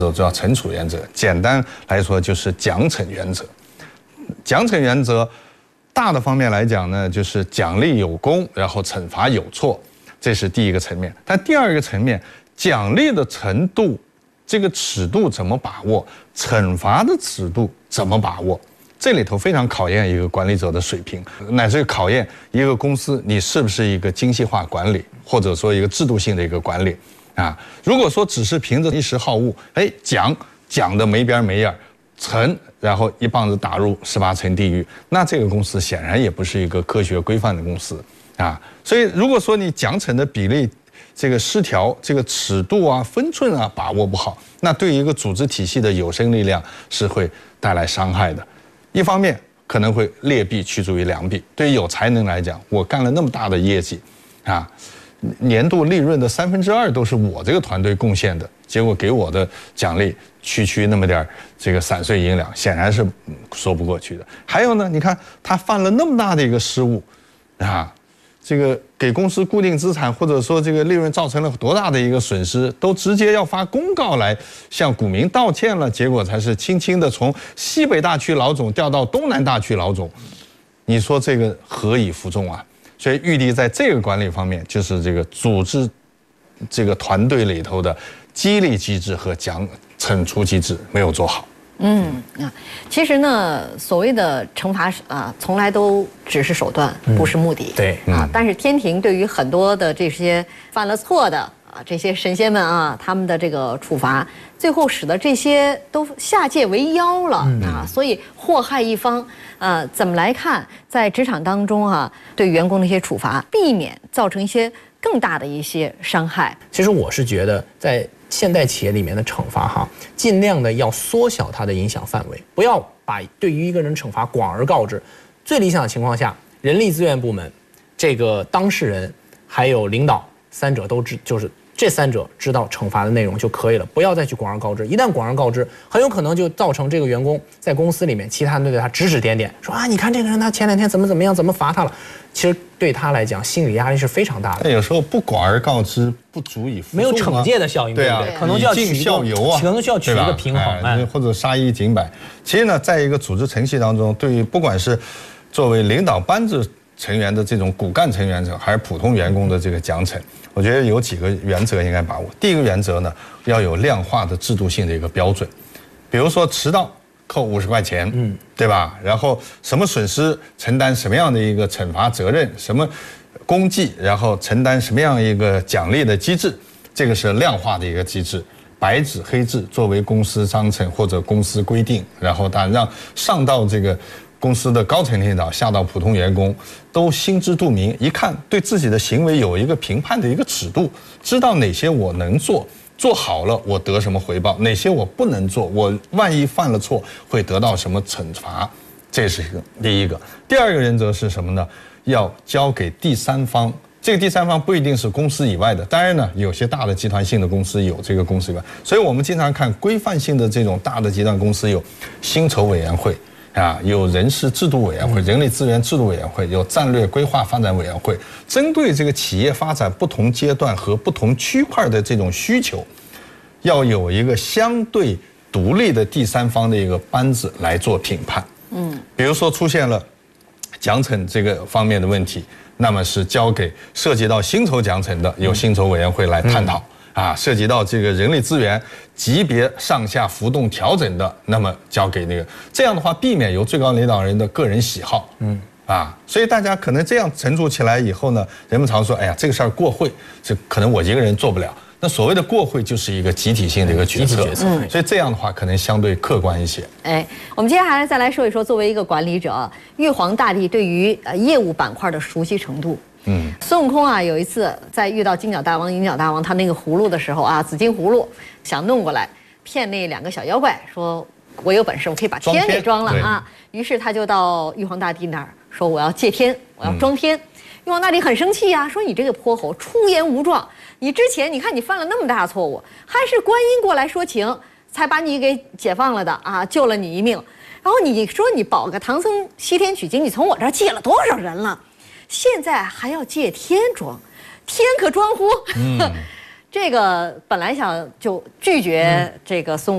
叫惩处原则，简单来说就是奖惩原则。奖惩原则大的方面来讲呢，就是奖励有功，然后惩罚有错，这是第一个层面。但第二个层面，奖励的程度，这个尺度怎么把握，惩罚的尺度怎么把握，这里头非常考验一个管理者的水平，乃至考验一个公司你是不是一个精细化管理，或者说一个制度性的一个管理。如果说只是凭着一时好恶，讲的没边没眼，惩然后一棒子打入18层地狱，那这个公司显然也不是一个科学规范的公司所以如果说你奖惩的比例这个失调，这个尺度分寸把握不好，那对于一个组织体系的有生力量是会带来伤害的。一方面可能会劣币驱逐于良币，对于有才能来讲，我干了那么大的业绩年度利润的2/3都是我这个团队贡献的，结果给我的奖励区那么点这个散碎银两，显然是说不过去的。还有呢，你看他犯了那么大的一个失误这个给公司固定资产或者说这个利润造成了多大的一个损失，都直接要发公告来向股民道歉了，结果才是轻轻的从西北大区老总调到东南大区老总，你说这个何以服众啊？所以玉帝在这个管理方面，就是这个组织这个团队里头的激励机制和惩处机制没有做好。 其实呢，所谓的惩罚从来都只是手段，不是目的。 对但是天庭对于很多的这些犯了错的这些神仙们他们的这个处罚，最后使得这些都下界为妖了所以祸害一方怎么来看，在职场当中对员工的一些处罚，避免造成一些更大的一些伤害。 其实我是觉得，在现代企业里面的惩罚尽量的要缩小它的影响范围，不要把对于一个人惩罚广而告之。最理想的情况下，人力资源部门、这个当事人还有领导三者都就是这三者知道惩罚的内容就可以了，不要再去广而告之。一旦广而告之，很有可能就造成这个员工在公司里面，其他人对他指指点点，说你看这个人他前2天怎么样，怎么罚他了。其实对他来讲，心理压力是非常大的。 但有时候不广而告之，不足以服众没有惩戒的效应，对不对？可能就要取一个平衡， 或者杀一儆百。其实呢，在一个组织程序当中，对于不管是作为领导班子成员的这种骨干成员者，还是普通员工的这个奖惩，我觉得有几个原则应该把握。第一个原则呢，要有量化的制度性的一个标准，比如说迟到扣50块钱，对吧？然后什么损失承担什么样的一个惩罚责任，什么功绩然后承担什么样一个奖励的机制，这个是量化的一个机制，白纸黑字作为公司章程或者公司规定，然后让上到这个公司的高层领导，下到普通员工都心知肚明，一看对自己的行为有一个评判的一个尺度，知道哪些我能做好了我得什么回报，哪些我不能做，我万一犯了错会得到什么惩罚，这是第一个。第二个原则是什么呢？要交给第三方，这个第三方不一定是公司以外的，当然呢，有些大的集团性的公司有这个公司以外，所以我们经常看规范性的这种大的集团公司有薪酬委员会有人事制度委员会、人力资源制度委员会，有战略规划发展委员会，针对这个企业发展不同阶段和不同区块的这种需求，要有一个相对独立的第三方的一个班子来做评判。比如说出现了奖惩这个方面的问题，那么是交给涉及到薪酬奖惩的，由薪酬委员会来探讨。涉及到这个人力资源级别上下浮动调整的，那么交给那个，这样的话避免由最高领导人的个人喜好，所以大家可能这样惩处起来以后呢，人们常说，哎呀，这个事儿过会，这可能我一个人做不了。那所谓的过会就是一个集体性的一个决策，所以这样的话可能相对客观一些。 我们接下来再来说一说，作为一个管理者，玉皇大帝对于业务板块的熟悉程度。孙悟空有一次在遇到金角大王、银角大王他那个葫芦的时候紫金葫芦想弄过来骗那2个小妖怪，说我有本事，我可以把天给装了于是他就到玉皇大帝那儿说我要借天，我要装天。玉皇大帝很生气说你这个泼猴出言无状，你之前你看你犯了那么大错误，还是观音过来说情才把你给解放了的救了你一命。然后你说你保个唐僧西天取经，你从我这儿借了多少人了？现在还要借天装，天可装乎？这个本来想就拒绝这个孙悟空。